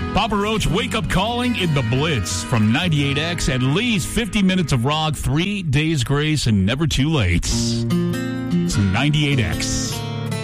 Papa Roach, Wake Up Calling in the Blitz from 98X. At least 50 minutes of rock, 3 days grace, and never too late. It's 98X.